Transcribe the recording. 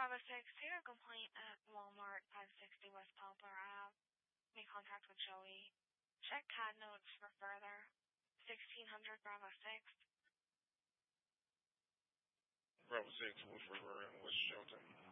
Bravo 6, here a complaint at Walmart 560 West Poplar Ave. Make contact with Joey. Check CAD notes for further. 1600 Bravo 6. Bravo 6, Wolf River and West Shelton.